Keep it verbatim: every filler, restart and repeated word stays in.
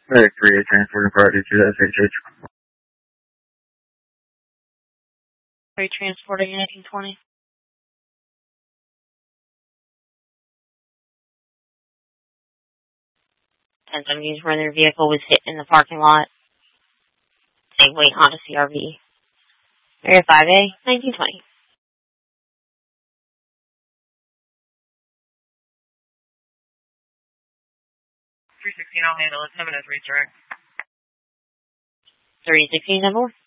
Hey, three eight transporting priority to S H H. Are you transporting anything twenty? ten seventies where their vehicle was hit in the parking lot. Safeway Honda C R V. Area five A, nineteen twenty. three sixteen, I'll handle it. seven oh three, direct. three sixteen, number?